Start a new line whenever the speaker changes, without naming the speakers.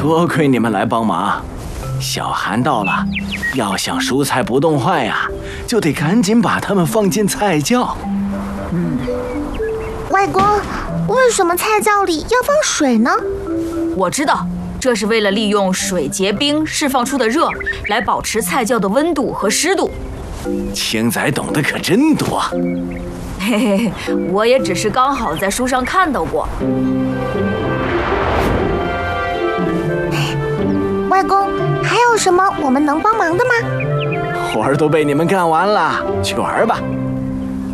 多亏你们来帮忙。小寒到了，要想蔬菜不冻坏呀，就得赶紧把它们放进菜窖。
外公，为什么菜窖里要放水呢？
我知道，这是为了利用水结冰释放出的热，来保持菜窖的温度和湿度。
青仔懂得可真多。
嘿嘿，我也只是刚好在书上看到过。
外公，还有什么我们能帮忙的吗？
活儿都被你们干完了，去玩吧。